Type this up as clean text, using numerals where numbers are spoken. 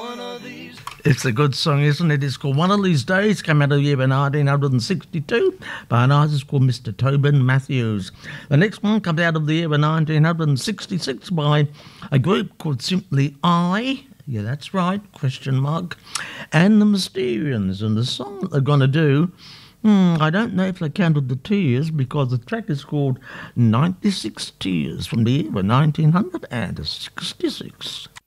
It's a good song, isn't it? It's called One of These Days. Came out of the year 1962 by an artist called Mr. Tobin Matthews. The next one comes out of the year 1966 by a group called Simply I. Yeah, that's right, question mark. And the Mysterians. And the song that they're going to do, I don't know if they counted the tears because the track is called 96 Tears from the year 1966.